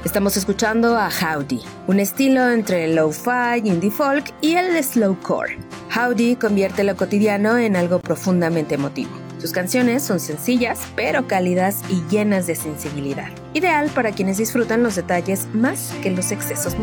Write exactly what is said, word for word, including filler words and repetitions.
Estamos escuchando a Howdy, un estilo entre el lo-fi, indie folk y el slowcore. Howdy convierte lo cotidiano en algo profundamente emotivo. Sus canciones son sencillas, pero cálidas y llenas de sensibilidad. Ideal para quienes disfrutan los detalles más que los excesos musicales.